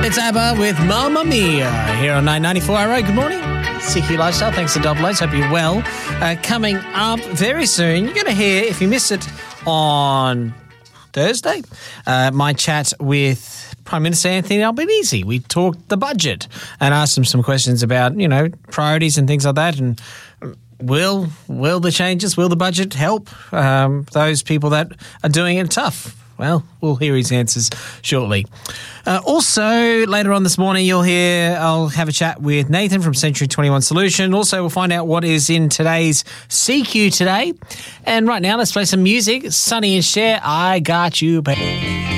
It's ABBA with Mamma Mia here on 994 RO. Good morning. CQ Lifestyle. Thanks to Double O's. Hope you're well. Coming up very soon, you're going to hear, if you missed it on Thursday, my chat with Prime Minister Anthony Albanese. We talked the budget and asked him some questions about, priorities and things like that. And will the changes, will the budget help those people that are doing it tough? Well, we'll hear his answers shortly. Also, later on this morning, I'll have a chat with Nathan from Century 21 Solution. Also, we'll find out what is in today's CQ today. And right now, let's play some music. Sonny and Cher, I Got You, baby.